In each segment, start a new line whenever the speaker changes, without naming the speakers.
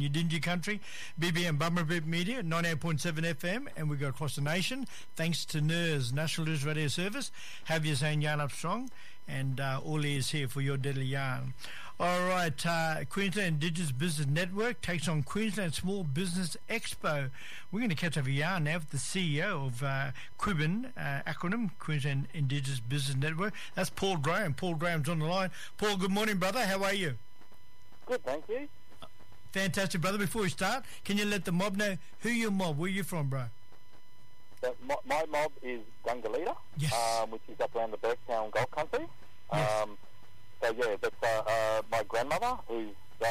Yidinji country, BBM Bummerbip Media, 98.7 FM, and we go across the nation. Thanks to NIRS, National News Radio Service. Have your saying yarn up strong, and all ears here for your deadly yarn. All right, Queensland Indigenous Business Network takes on Queensland Small Business Expo. We're going to catch up a yarn now with the CEO of QIBN, acronym, Queensland Indigenous Business Network. That's Paul Graham. Paul Graham's on the line. Paul, good morning, brother. How are you?
Good, thank you.
Fantastic, brother. Before we start, can you let the mob know who your mob? Where you from, bro?
My mob is Gungalita,
yes.
Which is up around the Burketown Golf Country.
Yes.
So yeah, that's my grandmother, who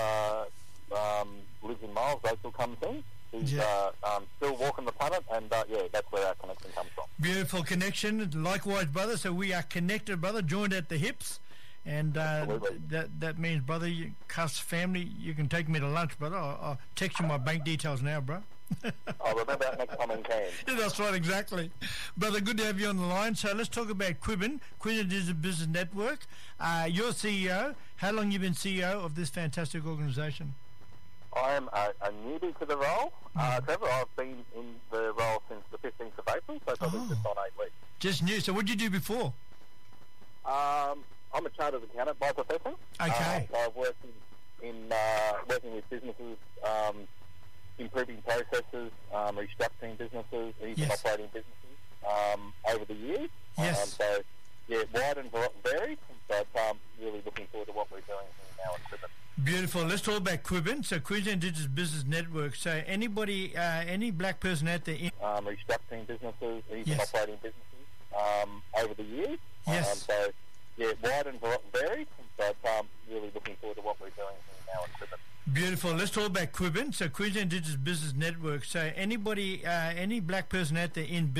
lives in Miles, Rachel comes in. Who's still walking the planet, and yeah, that's where our connection comes from.
Beautiful connection. Likewise, brother. So we are connected, brother, joined at the hips. And that means, brother, you, cuss family, you can take me to lunch, brother. I'll text you my bank details now, bro.
I'll remember that next time in Cairns.
Yeah, that's right, exactly. Brother, good to have you on the line. So let's talk about QIBN, Queensland Indigenous Business Network. You're CEO. How long have you been CEO of this fantastic organisation?
I am a newbie to the role, Trevor. I've been in the role since the 15th of April, so probably just on 8 weeks.
Just new. So what did you do before?
I'm a chartered accountant by profession.
Okay.
I've worked in working with businesses, improving processes, restructuring businesses, even operating businesses over the years.
Yes.
So, yeah, wide and varied, but really looking forward to what we're doing here now at QIBN.
Beautiful. Let's talk about QIBN. So Queensland Indigenous Business Network. So anybody, any black person out there in
restructuring businesses, even operating businesses over the years.
Yes.
So, yeah, wide and varied, but really looking forward to what we're doing here now at QIBN.
Beautiful. Let's talk about QIBN. So Queensland Indigenous Business Network. So anybody, any black person out there in